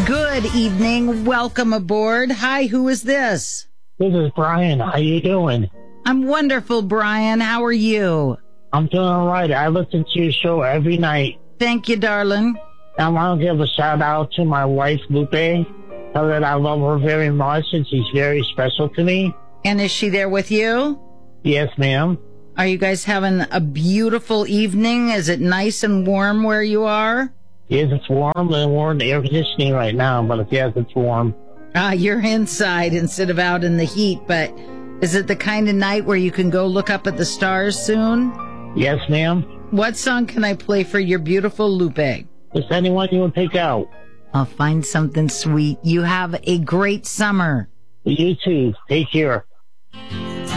Good evening. Welcome aboard. Hi, who is this? This is Brian. How you doing? I'm wonderful, Brian. How are you? I'm doing all right. I listen to your show every night. Thank you, darling. I want to give a shout out to my wife, Lupe. Tell her that I love her very much and she's very special to me. And is she there with you? Yes, ma'am. Are you guys having a beautiful evening? Is it nice and warm where you are? Yes, it's warm and we're in the air conditioning right now, but yes, it's warm. You're inside instead of out in the heat, but is it the kind of night where you can go look up at the stars soon? Yes, ma'am. What song can I play for your beautiful Lupe? Just anyone you would pick out. I'll find something sweet. You have a great summer. You too. Take care.